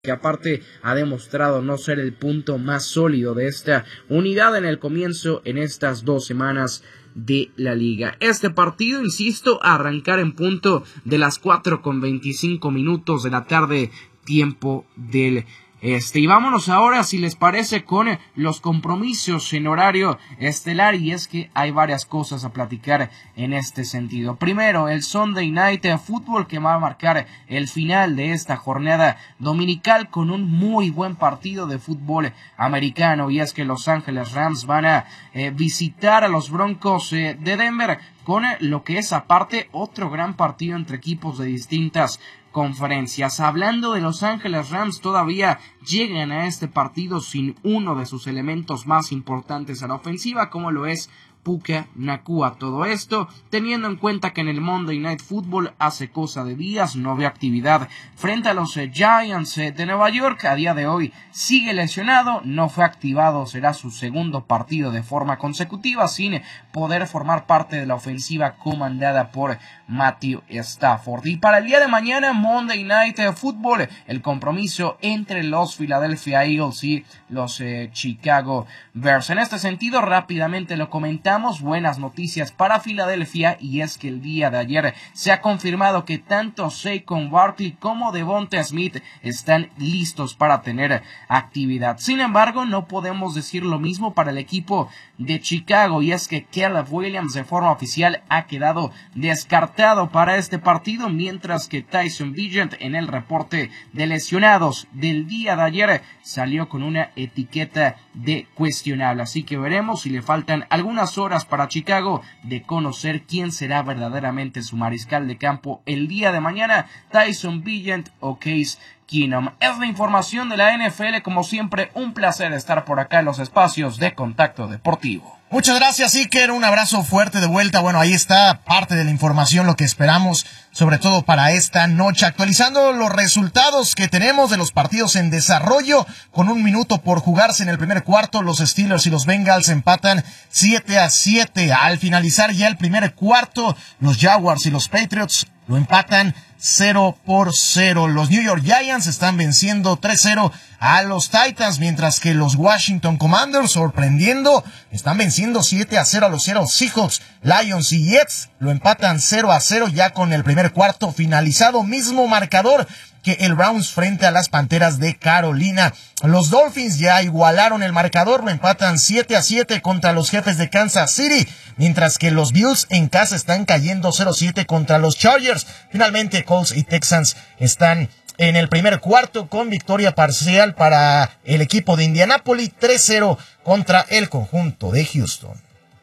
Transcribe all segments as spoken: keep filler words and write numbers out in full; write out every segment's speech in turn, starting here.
que aparte ha demostrado no ser el punto más sólido de esta unidad en el comienzo en estas dos semanas de la liga. Este partido, insisto, a arrancar en punto de las cuatro con veinticinco minutos de la tarde, tiempo del Este, y vámonos ahora, si les parece, con los compromisos en horario estelar, y es que hay varias cosas a platicar en este sentido. Primero, el Sunday Night Football, que va a marcar el final de esta jornada dominical con un muy buen partido de fútbol americano, y es que Los Ángeles Rams van a eh, visitar a los Broncos eh, de Denver, con eh, lo que es aparte otro gran partido entre equipos de distintas conferencias. Hablando de Los Ángeles Rams, todavía llegan a este partido sin uno de sus elementos más importantes a la ofensiva, como lo es Puka Nacua. Todo esto teniendo en cuenta que en el Monday Night Football hace cosa de días no había actividad frente a los eh, Giants eh, de Nueva York. A día de hoy sigue lesionado, no fue activado, será su segundo partido de forma consecutiva sin poder formar parte de la ofensiva comandada por Matthew Stafford. Y para el día de mañana, Monday Night Football, el compromiso entre los Philadelphia Eagles y los eh, Chicago Bears. En este sentido, rápidamente lo comentamos. Buenas noticias para Filadelfia, y es que el día de ayer se ha confirmado que tanto Saquon Barkley como Devonta Smith están listos para tener actividad. Sin embargo, no podemos decir lo mismo para el equipo de Chicago, y es que Caleb Williams de forma oficial ha quedado descartado para este partido, mientras que Tyson Bagent en el reporte de lesionados del día de ayer salió con una etiqueta de cuestionable. Así que veremos si le faltan algunas horas para Chicago de conocer quién será verdaderamente su mariscal de campo el día de mañana, Tyson Bagent o Case Keenum. Es la información de la N F L. Como siempre, un placer estar por acá en los espacios de Contacto Deportivo. Muchas gracias, Iker. Un abrazo fuerte de vuelta. Bueno, ahí está parte de la información, lo que esperamos, sobre todo para esta noche. Actualizando los resultados que tenemos de los partidos en desarrollo, con un minuto por jugarse en el primer cuarto, los Steelers y los Bengals empatan siete a siete. Al finalizar ya el primer cuarto, los Jaguars y los Patriots lo empatan cero por cero. Los New York Giants están venciendo tres cero a los Titans, mientras que los Washington Commanders, sorprendiendo, están venciendo siete a cero a los Seattle Seahawks. Lions y Jets lo empatan cero a cero ya con el primer cuarto finalizado. Mismo marcador que el Browns frente a las Panteras de Carolina. Los Dolphins ya igualaron el marcador, lo empatan siete a siete contra los Jefes de Kansas City, mientras que los Bills en casa están cayendo cero siete contra los Chargers. Finalmente, Colts y Texans están en el primer cuarto con victoria parcial para el equipo de Indianapolis, tres cero contra el conjunto de Houston.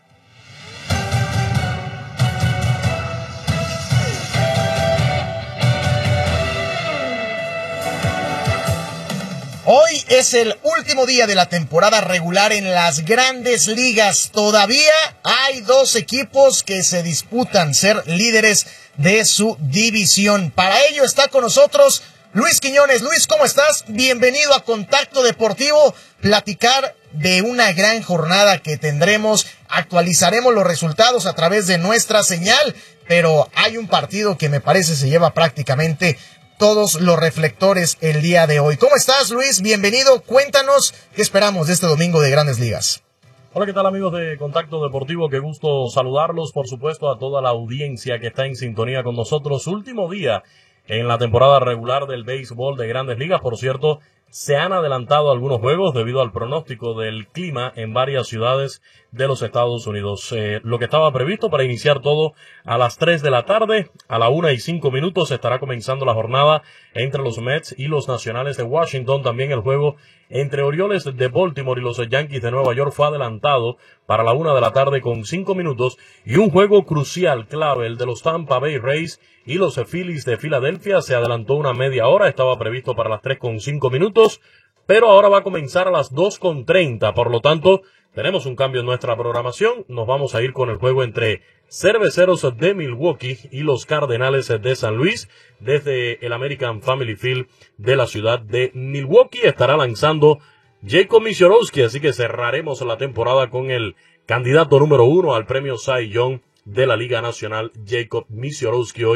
Hoy es el último día de la temporada regular en las grandes ligas. Todavía hay dos equipos que se disputan ser líderes de su división. Para ello está con nosotros Luis Quiñones. Luis, ¿cómo estás? Bienvenido a Contacto Deportivo. Platicar de una gran jornada que tendremos. Actualizaremos los resultados a través de nuestra señal, pero hay un partido que me parece se lleva prácticamente todos los reflectores el día de hoy. ¿Cómo estás, Luis? Bienvenido. Cuéntanos qué esperamos de este domingo de Grandes Ligas. Hola, ¿qué tal, amigos de Contacto Deportivo? Qué gusto saludarlos, por supuesto, a toda la audiencia que está en sintonía con nosotros. Último día en la temporada regular del béisbol de Grandes Ligas. Por cierto, se han adelantado algunos juegos debido al pronóstico del clima en varias ciudades de los Estados Unidos. Eh, lo que estaba previsto para iniciar todo a las tres de la tarde, a la una y cinco minutos estará comenzando la jornada entre los Mets y los Nacionales de Washington. También el juego entre Orioles de Baltimore y los Yankees de Nueva York fue adelantado para la una de la tarde con cinco minutos. Y un juego crucial, clave, el de los Tampa Bay Rays y los Phillies de Filadelfia, se adelantó una media hora, estaba previsto para las tres con cinco minutos, pero ahora va a comenzar a las dos con treinta, por lo tanto, tenemos un cambio en nuestra programación. Nos vamos a ir con el juego entre Cerveceros de Milwaukee y los Cardenales de San Luis, desde el American Family Field de la ciudad de Milwaukee. Estará lanzando Jacob Misiorowski, así que cerraremos la temporada con el candidato número uno al premio Cy Young de la Liga Nacional, Jacob Misiorowski, hoy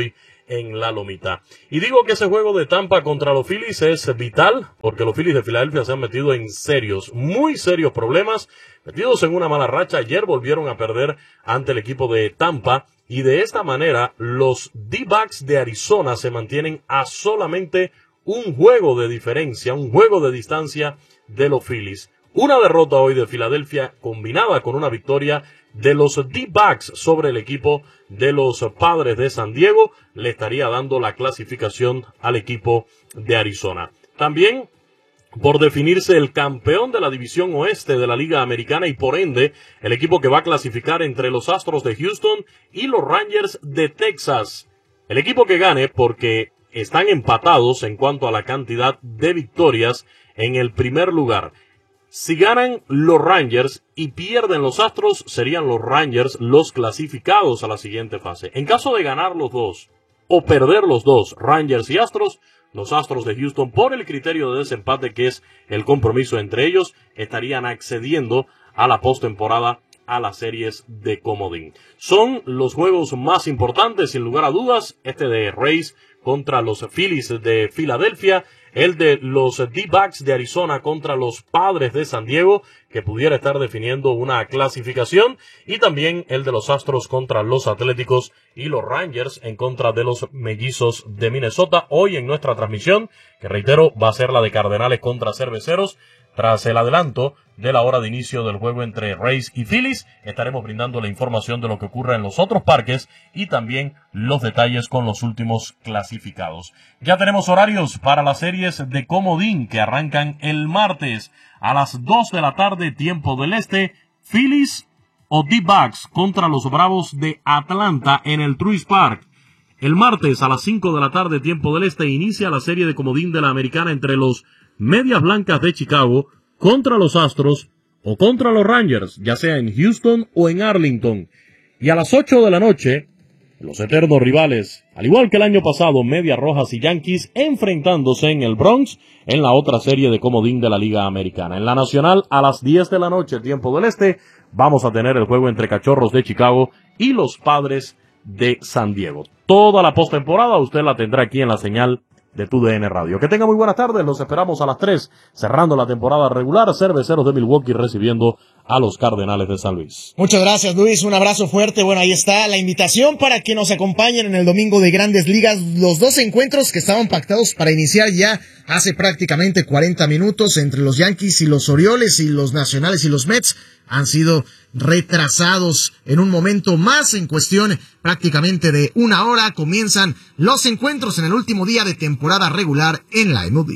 en la lomita. Y digo que ese juego de Tampa contra los Phillies es vital, porque los Phillies de Filadelfia se han metido en serios, muy serios problemas, metidos en una mala racha. Ayer volvieron a perder ante el equipo de Tampa, y de esta manera los D-backs de Arizona se mantienen a solamente un juego de diferencia, un juego de distancia de los Phillies. Una derrota hoy de Filadelfia combinada con una victoria de los D-backs sobre el equipo de los Padres de San Diego le estaría dando la clasificación al equipo de Arizona. También por definirse el campeón de la división oeste de la Liga Americana y por ende el equipo que va a clasificar entre los Astros de Houston y los Rangers de Texas. El equipo que gane, porque están empatados en cuanto a la cantidad de victorias en el primer lugar. Si ganan los Rangers y pierden los Astros, serían los Rangers los clasificados a la siguiente fase. En caso de ganar los dos o perder los dos, Rangers y Astros, los Astros de Houston, por el criterio de desempate que es el compromiso entre ellos, estarían accediendo a la postemporada, a las series de comodín. Son los juegos más importantes, sin lugar a dudas, este de Rays contra los Phillies de Filadelfia, el de los D-backs de Arizona contra los Padres de San Diego, que pudiera estar definiendo una clasificación, y también el de los Astros contra los Atléticos y los Rangers en contra de los Mellizos de Minnesota. Hoy en nuestra transmisión, que reitero, va a ser la de Cardenales contra Cerveceros. Tras el adelanto de la hora de inicio del juego entre Rays y Phillies, estaremos brindando la información de lo que ocurre en los otros parques y también los detalles con los últimos clasificados. Ya tenemos horarios para las series de comodín que arrancan el martes a las dos de la tarde, tiempo del este. Phillies o D-backs contra los Bravos de Atlanta en el Truist Park. El martes a las cinco de la tarde, tiempo del este, inicia la serie de comodín de la Americana entre los Medias Blancas de Chicago contra los Astros o contra los Rangers, ya sea en Houston o en Arlington. Y a las ocho de la noche, los eternos rivales, al igual que el año pasado, Medias Rojas y Yankees, enfrentándose en el Bronx en la otra serie de comodín de la Liga Americana. En la Nacional, a las diez de la noche, tiempo del este, vamos a tener el juego entre Cachorros de Chicago y los Padres de San Diego. Toda la postemporada usted la tendrá aquí en la señal de Tu D N Radio. Que tenga muy buenas tardes, los esperamos a las tres, cerrando la temporada regular, Cerveceros de Milwaukee recibiendo a los Cardenales de San Luis. Muchas gracias, Luis, un abrazo fuerte. Bueno, ahí está la invitación para que nos acompañen en el domingo de Grandes Ligas, los dos encuentros que estaban pactados para iniciar ya hace prácticamente cuarenta minutos entre los Yankees y los Orioles, y los Nacionales y los Mets han sido retrasados en un momento más. En cuestión prácticamente de una hora comienzan los encuentros en el último día de temporada regular en la M L B.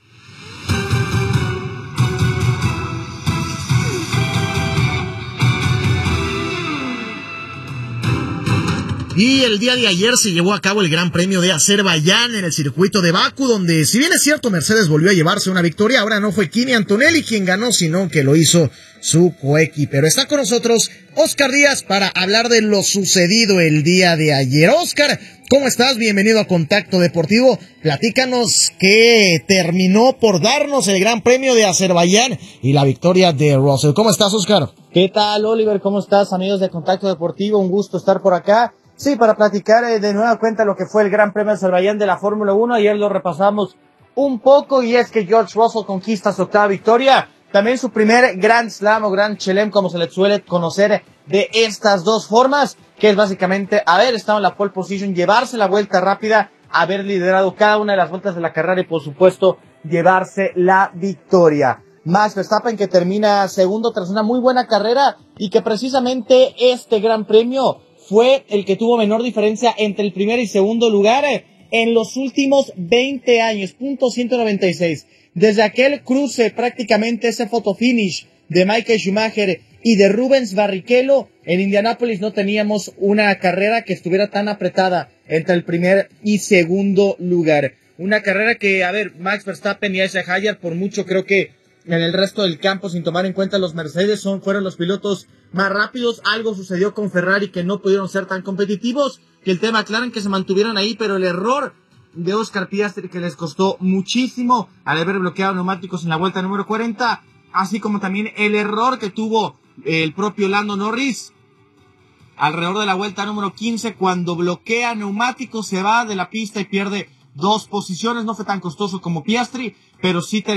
Y el día de ayer se llevó a cabo el Gran Premio de Azerbaiyán en el circuito de Bakú, donde, si bien es cierto, Mercedes volvió a llevarse una victoria, ahora no fue Kimi Antonelli quien ganó, sino que lo hizo su coequipero. Está con nosotros Oscar Díaz para hablar de lo sucedido el día de ayer. Oscar, ¿cómo estás? Bienvenido a Contacto Deportivo. Platícanos qué terminó por darnos el Gran Premio de Azerbaiyán y la victoria de Russell. ¿Cómo estás, Oscar? ¿Qué tal, Oliver? ¿Cómo estás, amigos de Contacto Deportivo? Un gusto estar por acá. Sí, para platicar eh, de nueva cuenta lo que fue el Gran Premio de Azerbaiyán de la Fórmula uno. Ayer lo repasamos un poco y es que George Russell conquista su octava victoria. También su primer Grand Slam o Grand Chelem, como se le suele conocer de estas dos formas, que es básicamente haber estado en la pole position, llevarse la vuelta rápida, haber liderado cada una de las vueltas de la carrera y, por supuesto, llevarse la victoria. Max Verstappen, que termina segundo tras una muy buena carrera y que precisamente este Gran Premio fue el que tuvo menor diferencia entre el primer y segundo lugar en los últimos veinte años, punto ciento noventa y seis. Desde aquel cruce, prácticamente ese fotofinish de Michael Schumacher y de Rubens Barrichello, en Indianápolis no teníamos una carrera que estuviera tan apretada entre el primer y segundo lugar. Una carrera que, a ver, Max Verstappen y Isaac Hayar, por mucho creo que en el resto del campo, sin tomar en cuenta los Mercedes, son, fueron los pilotos más rápidos. Algo sucedió con Ferrari que no pudieron ser tan competitivos, que el tema McLaren que se mantuvieron ahí, pero el error de Oscar Piastri que les costó muchísimo al haber bloqueado neumáticos en la vuelta número cuarenta, así como también el error que tuvo el propio Lando Norris alrededor de la vuelta número quince, cuando bloquea neumáticos, se va de la pista y pierde dos posiciones. No fue tan costoso como Piastri, pero sí te